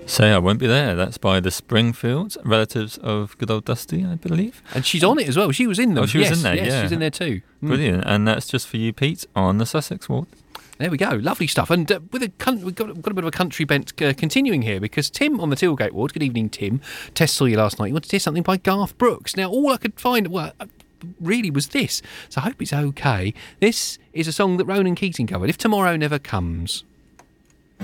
Say I Won't Be There. That's by the Springfields, relatives of good old Dusty, I believe. And she's on it as well. She was in them. Oh, she was in there, yes, yeah. she's in there too. Brilliant. And that's just for you, Pete, on the Sussex Ward. There we go. Lovely stuff. And we've got a bit of a country bent continuing here, because Tim on the Tilgate Ward, good evening, Tim, Tess saw you last night. You wanted to hear something by Garth Brooks. Now, all I could find, really was this. So I hope it's okay. This is a song that Ronan Keating covered, If Tomorrow Never Comes.